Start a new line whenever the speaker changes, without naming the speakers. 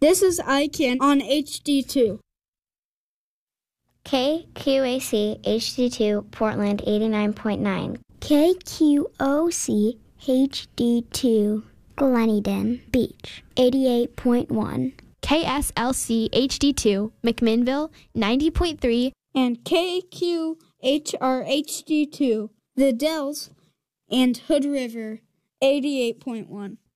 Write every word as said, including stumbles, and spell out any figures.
This is I C A N on H D two.
K Q A C H D two Portland eighty-nine point nine.
K Q O C H D two Gleneden Beach eighty-eight point one.
K S L C H D two McMinnville ninety point three.
And K Q H R H D two The Dells and Hood River eighty-eight point one.